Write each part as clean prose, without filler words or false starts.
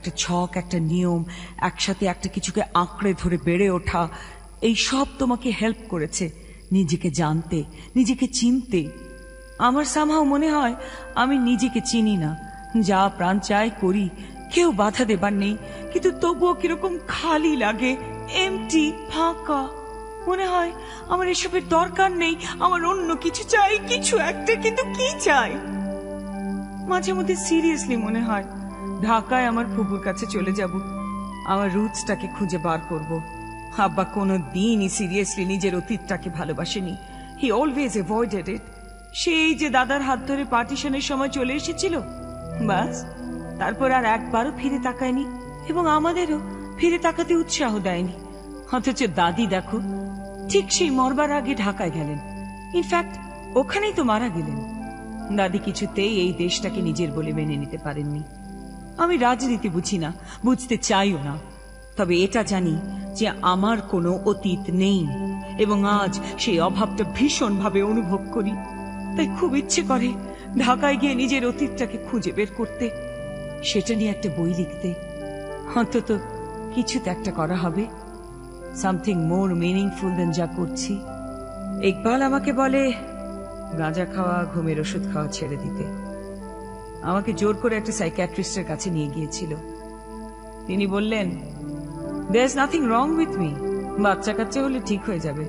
একটা ছক, একটা নিয়ম, একসাথে একটা কিছুকে আঁকড়ে ধরে বেড়ে ওঠা, এই সব তোমাকে হেল্প করেছে নিজেকে জানতে, নিজেকে চিনতে। আমার সামহাও মনে হয় আমি নিজেকে চিনি না। যা প্রাণ চায় করি, কেউ বাধা দেবার নেই, কিন্তু তবুও কিরকম খালি লাগে, এমটি, ফাঁকা। মনে হয় আমার এসবের দরকার নেই, আমার অন্য কিছু চাই, কিছু একটা। কিন্তু কি চাই? মাঝে মধ্যে সিরিয়াসলি মনে হয় ঢাকায় আমার ফুপুর কাছে চলে যাব, আমার রুটসটাকে খুঁজে বার করব। আব্বা কোনো দিনই সিরিয়াসলি নিজের অতীতটাকে ভালোবাসেনি। হি অলওয়েজ অ্যাভয়েডেড ইট। সেই যে দাদার হাত ধরে পার্টিশনের সময় চলে এসেছিল, বাস তারপর আর একবারও ফিরে তাকায়নি, এবং আমাদেরও ফিরে তাকাতে উৎসাহ দেয়নি। অথচ দাদি দেখো, ঠিক সেই মরবার আগে ঢাকায় গেলেন। ইনফ্যাক্ট ওখানেই তো মারা গেলেন। দাদি কিছুতেই এই দেশটাকে নিজের বলে মেনে নিতে পারেননি। আমি রাজনীতি বুঝি না, বুঝতে চাইও না, তবে এটা জানি যে আমার কোনো অতীত নেই, এবং আজ সেই অভাবটা ভীষণভাবে অনুভব করি। তাই খুব ইচ্ছে করে ঢাকায় গিয়ে নিজের অতীতটাকে খুঁজে বের করতে, সেটা নিয়ে একটা বই লিখতে। অন্তত কিছু তো একটা করা হবে, সামথিং মোর মিনিংফুল দেন যা করছি। ইকবাল আমাকে বলে গাঁজা খাওয়া, ঘুমের ওষুধ খাওয়া ছেড়ে দিতে। আমাকে জোর করে একটা সাইকিয়াট্রিস্টের কাছে নিয়ে গিয়েছিল। তিনি বললেন, There's nothing wrong with me, বাচ্চা কাচ্চা হলে ঠিক হয়ে যাবে।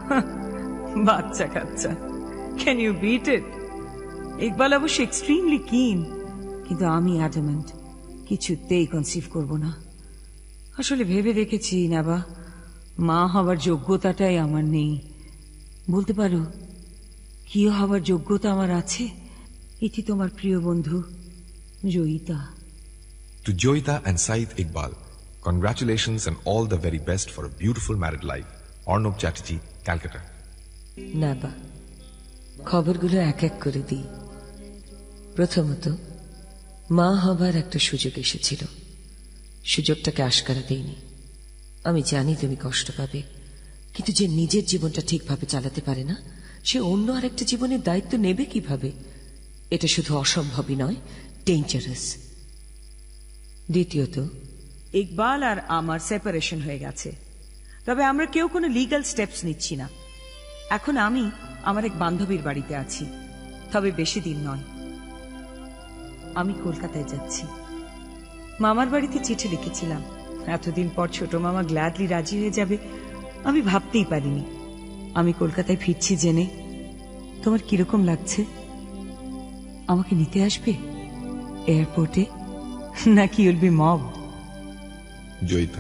বাচ্চা কাচ্চা, ক্যান ইউ বিট ইট? ইকবাল অবশ্য এক্সট্রিমলি কিন, কিন্তু আমি অ্যাডামেন্ট, কিছুতেই কনসিভ করব না। আসলে ভেবে দেখেছি নাবা, মা হবার যোগ্যতাটাই আমার নেই। বলতে পারো কি হবার যোগ্যতা আমার আছে? এটি তোমার প্রিয় বন্ধু Joyita. To Joyita and Said Iqbal, congratulations and all the very best for a beautiful married life. Arnab Chatterjee, Calcutta. নাবা, খবরগুলো এক এক করে দিই। প্রথমত, মা হবার একটা সুযোগ এসেছিল, সুযোগটাকে আশকারা দেইনি। আমি জানি তুমি কষ্ট পাবে, কিন্তু যে নিজের জীবনটা ঠিকভাবে চালাতে পারে না, সে অন্য আরেকটা জীবনের দায়িত্ব নেবে কিভাবে? এটা শুধু অসম্ভবই নয়, ডেঞ্জারাস। দ্বিতীয়ত, ইকবাল আর আমার সেপারেশন হয়ে গেছে, তবে আমরা কেউ কোনো লিগ্যাল স্টেপস নিচ্ছি না। এখন আমি আমার এক বান্ধবীর বাড়িতে আছি, তবে বেশি দিন নয়। আমি কলকাতায় যাচ্ছি। মামার বাড়িতে চিঠি লিখেছিলাম, এতদিন পর ছোট মামা গ্ল্যাডলি রাজি হয়ে যাবে আমি ভাবতেই পারিনি। আমি কলকাতায় ফিরছি জেনে তোমার কিরকম লাগছে? আমাকে নিতে আসবে এয়ারপোর্টে, নাকি উইল বি মব? জয়িতা,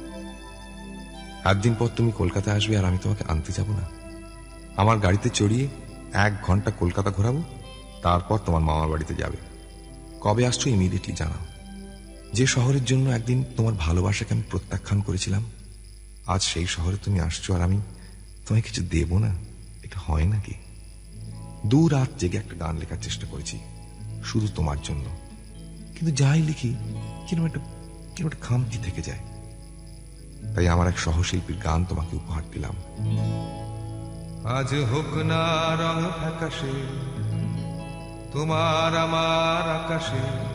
একদিন পর তুমি কলকাতা আসবে আর আমি তোমাকে আনতে যাব না? আমার গাড়িতে চড়িয়ে 1 ঘন্টা কলকাতা ঘোরাবো, তারপর তোমার মামার বাড়িতে যাবে। কবে আসছো ইমিডিয়েটলি জানাও। যে শহরের জন্য একদিন তোমার ভালোবাসাকে আমি প্রত্যাখ্যান করেছিলাম, আজ সেই শহরে তুমি আসছো আর আমি তোমায় কিছু দেব না? এটা হয় নাকি? 2 রাত জেগে একটা গান লেখার চেষ্টা করেছি শুধু তোমার জন্য, কিন্তু যাই লিখি কিরকম একটা খামতি থেকে যায়। তাই আমার এক সহশিল্পীর গান তোমাকে উপহার দিলাম। আজ হোক না রং আকাশে, তোমার আমার আকাশে